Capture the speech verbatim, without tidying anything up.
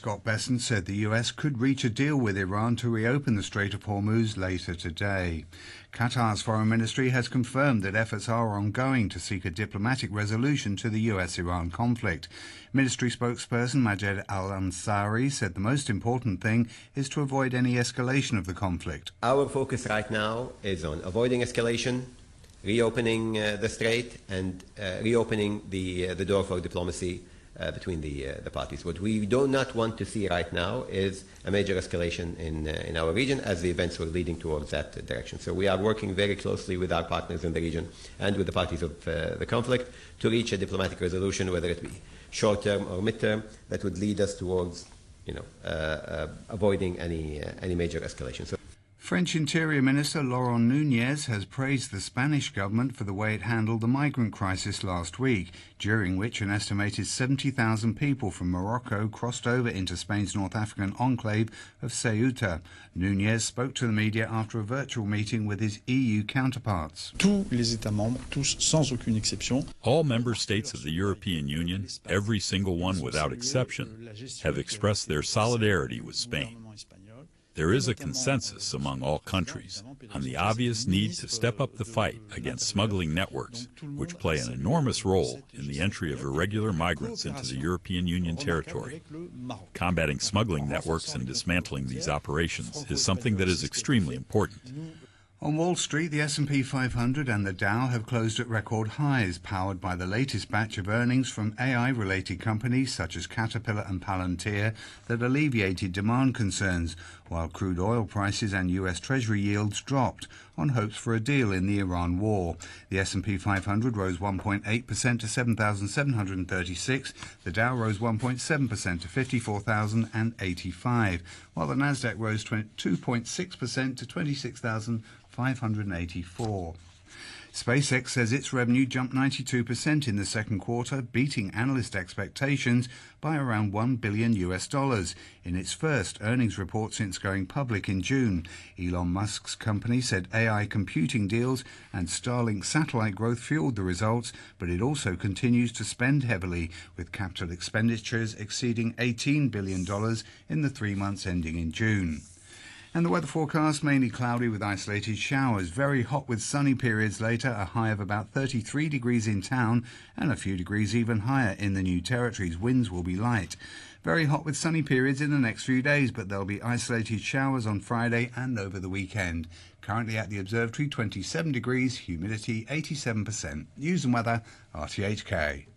Scott Bessent said the U S could reach a deal with Iran to reopen the Strait of Hormuz later today. Qatar's foreign ministry has confirmed that efforts are ongoing to seek a diplomatic resolution to the U S Iran conflict. Ministry spokesperson Majed Al-Ansari said the most important thing is to avoid any escalation of the conflict. Our focus right now is on avoiding escalation, reopening uh, the strait, and uh, reopening the, uh, the door for diplomacy Uh, between the, uh, the parties. What we do not want to see right now is a major escalation in, uh, in our region, as the events were leading towards that uh, direction. So we are working very closely with our partners in the region and with the parties of uh, the conflict to reach a diplomatic resolution, whether it be short-term or mid-term, that would lead us towards you know, uh, uh, avoiding any, uh, any major escalation. So French Interior Minister Laurent Nunez has praised the Spanish government for the way it handled the migrant crisis last week, during which an estimated seventy thousand people from Morocco crossed over into Spain's North African enclave of Ceuta. Nunez spoke to the media after a virtual meeting with his E U counterparts. Tous les États membres, tous sans aucune exception. All member states of the European Union, every single one without exception, have expressed their solidarity with Spain. There is a consensus among all countries on the obvious need to step up the fight against smuggling networks, which play an enormous role in the entry of irregular migrants into the European Union territory. Combating smuggling networks and dismantling these operations is something that is extremely important. On Wall Street, the S and P five hundred and the Dow have closed at record highs, powered by the latest batch of earnings from A I-related companies such as Caterpillar and Palantir that alleviated demand concerns, while crude oil prices and U S Treasury yields dropped on hopes for a deal in the Iran war. The S and P five hundred rose one point eight percent to seven thousand seven hundred thirty-six. The Dow rose one point seven percent to fifty-four thousand eighty-five, while the Nasdaq rose two point six percent to twenty-six thousand five hundred eighty-four. SpaceX says its revenue jumped ninety-two percent in the second quarter, beating analyst expectations by around one billion U S dollars in its first earnings report since going public in June. Elon Musk's company said A I computing deals and Starlink satellite growth fueled the results, but it also continues to spend heavily, with capital expenditures exceeding eighteen billion dollars in the three months ending in June. And the weather forecast, mainly cloudy with isolated showers. Very hot with sunny periods later, a high of about thirty-three degrees in town and a few degrees even higher in the New Territories. Winds will be light. Very hot with sunny periods in the next few days, but there'll be isolated showers on Friday and over the weekend. Currently at the observatory, twenty-seven degrees, humidity eighty-seven percent. News and weather, R T H K.